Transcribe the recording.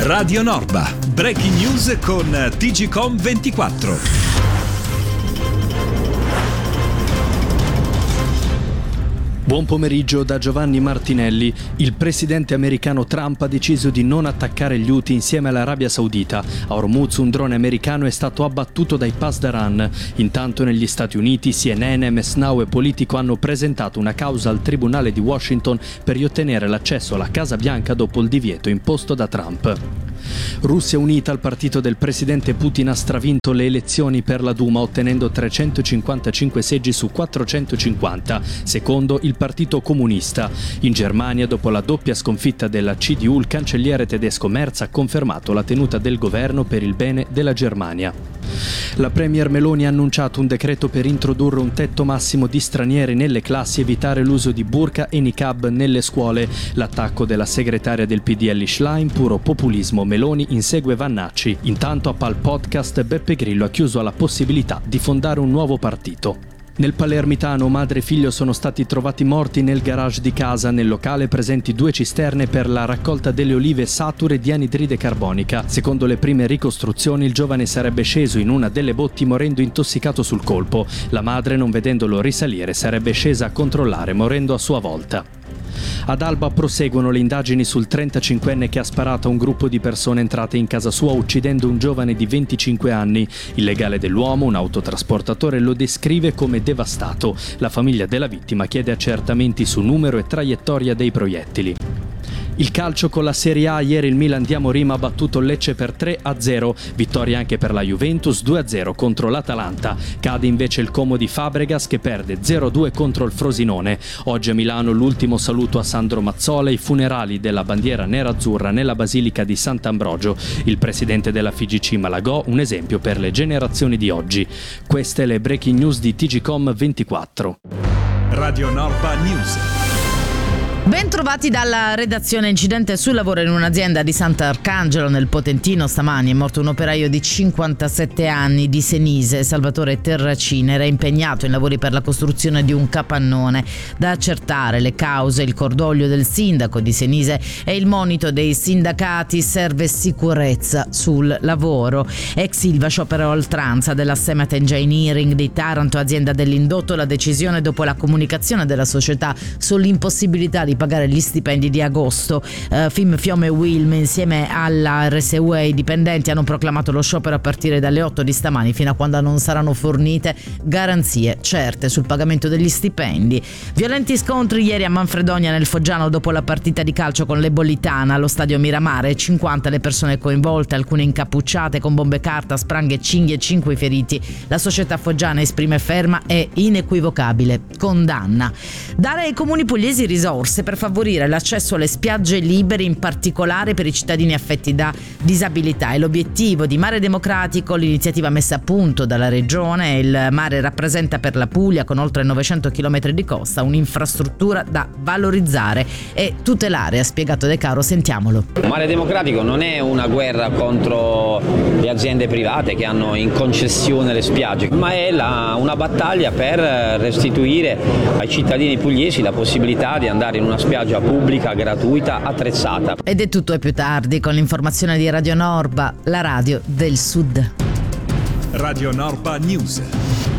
Radio Norba, breaking news con TGcom 24. Buon pomeriggio da Giovanni Martinelli. Il presidente americano Trump ha deciso di non attaccare gli Houthi insieme all'Arabia Saudita. A Hormuz un drone americano è stato abbattuto dai Pasdaran. Intanto negli Stati Uniti CNN, MS Now e Politico hanno presentato una causa al Tribunale di Washington per riottenere l'accesso alla Casa Bianca dopo il divieto imposto da Trump. Russia Unita, il partito del presidente Putin, ha stravinto le elezioni per la Duma ottenendo 355 seggi su 450, secondo il Partito Comunista. In Germania, dopo la doppia sconfitta della CDU, il cancelliere tedesco Merz ha confermato la tenuta del governo per il bene della Germania. La premier Meloni ha annunciato un decreto per introdurre un tetto massimo di stranieri nelle classi e evitare l'uso di burqa e niqab nelle scuole. L'attacco della segretaria del PDL Schlein, puro populismo. Meloni insegue Vannacci. Intanto a Pal Podcast Beppe Grillo ha chiuso alla possibilità di fondare un nuovo partito. Nel palermitano madre e figlio sono stati trovati morti nel garage di casa. Nel locale presenti 2 cisterne per la raccolta delle olive sature di anidride carbonica. Secondo le prime ricostruzioni il giovane sarebbe sceso in una delle botti morendo intossicato sul colpo. La madre, non vedendolo risalire, sarebbe scesa a controllare morendo a sua volta. Ad Alba proseguono le indagini sul 35enne che ha sparato a un gruppo di persone entrate in casa sua uccidendo un giovane di 25 anni. Il legale dell'uomo, un autotrasportatore, lo descrive come devastato. La famiglia della vittima chiede accertamenti su numero e traiettoria dei proiettili. Il calcio con la Serie A, ieri il Milan di Amorim ha battuto Lecce per 3-0, vittoria anche per la Juventus 2-0 contro l'Atalanta. Cade invece il Como di Fabregas che perde 0-2 contro il Frosinone. Oggi a Milano l'ultimo saluto a Sandro Mazzola, i funerali della bandiera nerazzurra nella Basilica di Sant'Ambrogio. Il presidente della FIGC Malagò, un esempio per le generazioni di oggi. Queste le breaking news di TGcom 24. Radio Norba News. Ben trovati dalla redazione. Incidente sul lavoro in un'azienda di Sant'Arcangelo nel Potentino. Stamani è morto un operaio di 57 anni di Senise, Salvatore Terracini. Era impegnato in lavori per la costruzione di un capannone. Da accertare le cause, il cordoglio del sindaco di Senise e il monito dei sindacati. Serve sicurezza sul lavoro. Ex Ilva sciopero a oltranza della Semet Engineering di Taranto, azienda dell'indotto. La decisione dopo la comunicazione della società sull'impossibilità di pagare gli stipendi di agosto. FIM, Fiome e Wilm insieme alla RSU e i dipendenti hanno proclamato lo sciopero a partire dalle 8 di stamani fino a quando non saranno fornite garanzie certe sul pagamento degli stipendi. Violenti scontri ieri a Manfredonia nel Foggiano dopo la partita di calcio con l'Ebolitana allo stadio Miramare. 50 le persone coinvolte, alcune incappucciate con bombe carta, spranghe, cinghie e 5 feriti. La società foggiana esprime ferma e inequivocabile condanna. Dare ai comuni pugliesi risorse per favorire l'accesso alle spiagge libere, in particolare per i cittadini affetti da disabilità. È l'obiettivo di Mare Democratico, l'iniziativa messa a punto dalla Regione. Il mare rappresenta per la Puglia, con oltre 900 km di costa, un'infrastruttura da valorizzare e tutelare, ha spiegato De Caro. Sentiamolo. Mare Democratico non è una guerra contro le aziende private che hanno in concessione le spiagge, ma è una battaglia per restituire ai cittadini pugliesi la possibilità di andare in una spiaggia pubblica, gratuita, attrezzata. Ed è tutto, e più tardi con l'informazione di Radio Norba, la radio del Sud. Radio Norba News.